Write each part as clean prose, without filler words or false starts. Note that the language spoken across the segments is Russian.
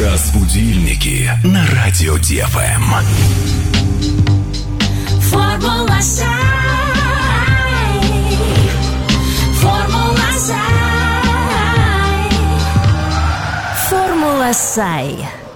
Разбудильники на радио ДФМ. Формула Сай. Формула Сай. Формула Сай.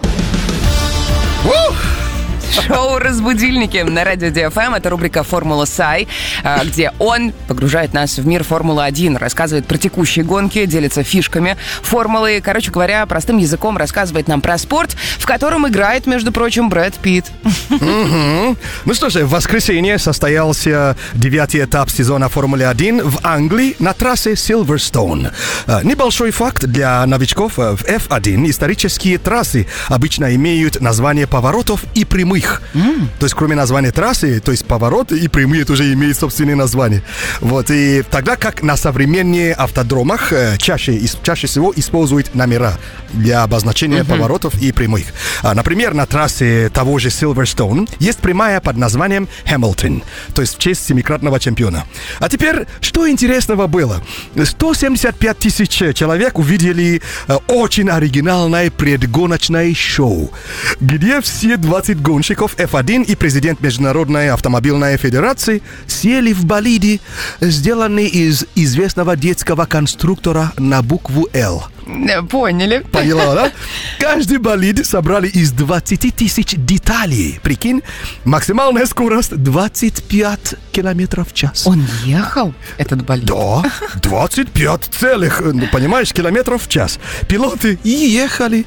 Шоу «Разбудильники» на радио ДФМ. Это рубрика «Формула Сай», где он погружает нас в мир Формулы-1, рассказывает про текущие гонки, делится фишками формулы. Короче говоря, простым языком рассказывает нам про спорт, в котором играет, между прочим, Брэд Питт. Ну что же, в воскресенье состоялся 9-й этап сезона Формулы-1 в Англии на трассе Силверстоун. Небольшой факт для новичков: в F1 исторические трассы обычно имеют название поворотов и прямых. То есть, кроме названия трассы, то есть повороты и прямые тоже имеют собственное название. Вот, и тогда как на современных автодромах чаще всего используют номера для обозначения поворотов и прямых. Например, на трассе того же Силверстоун есть прямая под названием Хэмилтон, то есть в честь семикратного чемпиона. А теперь, что интересного было? 175 тысяч человек увидели очень оригинальное предгоночное шоу, где все 20 гонщиков F1 и президент Международной автомобильной федерации сели в болиды, сделанные из известного детского конструктора на букву «Л». Поняли. Поняла, да? Каждый болид собрали из 20 тысяч деталей. Прикинь, максимальная скорость 25 километров в час. Он ехал, этот болид? Да, 25 целых, понимаешь, километров в час. Пилоты и ехали,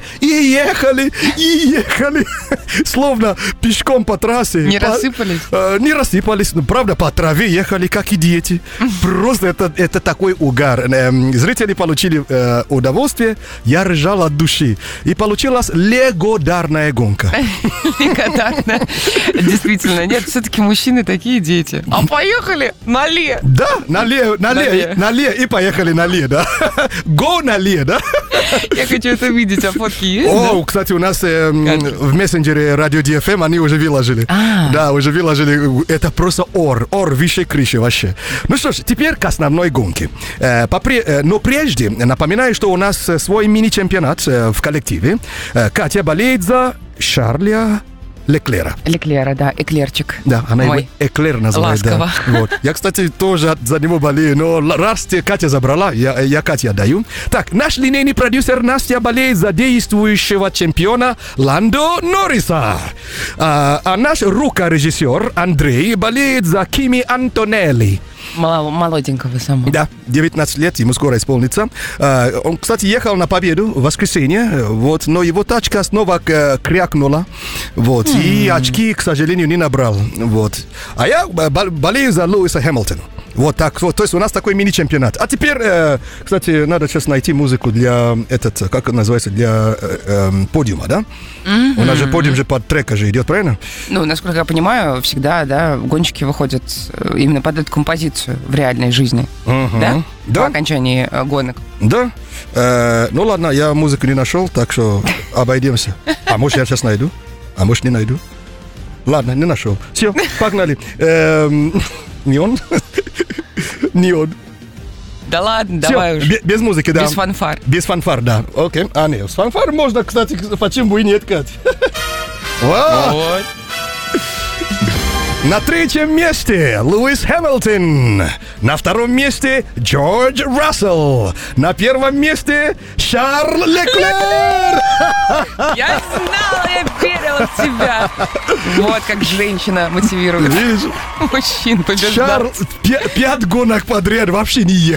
словно пешком по трассе. Не рассыпались? Не рассыпались, но правда по траве ехали, как и дети. Просто это такой угар. Зрители получили удовольствие, я ржал от души. И получилась легодарная гонка. Легодарная. Действительно, нет, все-таки мужчины такие дети. А поехали на Ле. Да, на Ле, и поехали на Ле, да. Го на Ле, да. Я хочу это видеть, а фотки есть? О, да? Кстати, у нас в мессенджере радио DFM они уже выложили. Да, уже выложили. Это просто ор выше крыши вообще. Ну что ж, теперь к основной гонке. Но прежде напоминаю, что у нас свой мини-чемпионат в коллективе. Катя болеет за Шарля Леклера. Леклера, да, Эклерчик. Да, она мой. его Эклер называет. Ласково. Да. Вот. Я, кстати, тоже за него болею, но раз Катя забрала, я Кате отдаю. Так, наш линейный продюсер Настя болеет за действующего чемпиона Ландо Норриса. А наш рукорежиссер Андрей болеет за Кими Антонелли. Молоденького самого. Да, 19 лет, ему скоро исполнится. Он, кстати, ехал на победу в воскресенье, вот, но его тачка снова крякнула, вот, и очки, к сожалению, не набрал, вот. А я болею за Луиса Хэмилтона. Вот так, вот, то есть у нас такой мини-чемпионат. А теперь, кстати, надо сейчас найти музыку для как он называется, для подиума, да? У нас же подиум же под трека же идет, правильно? Ну, насколько я понимаю, всегда, да, гонщики выходят именно под эту композицию в реальной жизни, да? По окончании гонок. Да. Ну ладно, я музыку не нашел, так что обойдемся. А может, я сейчас найду? А может, не найду? Ладно, не нашел. Все, погнали. Неон? Неон. Да ладно, Всё, давай уже. Без музыки, да. Без фанфар. Без фанфар, да. Окей. А, нет, с фанфар можно, кстати, почему бы и нет, Кать. Вот. На третьем месте Луис Хэмилтон. На втором месте Джордж Рассел. На первом месте Шарль Леклер. Я знала, я верила в тебя. Вот как женщина мотивирует. Видишь? Мужчин побеждать. Шарль 5 гонок подряд вообще не ехал.